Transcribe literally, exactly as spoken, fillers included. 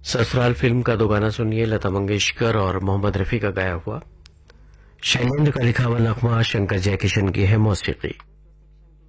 ससुराल फिल्म का दो गाना सुनिए, लता मंगेशकर और मोहम्मद रफी का गाया हुआ। शैलेंद्र का लिखा हुआ नगमा, शंकर जयकिशन की है मौसीकी।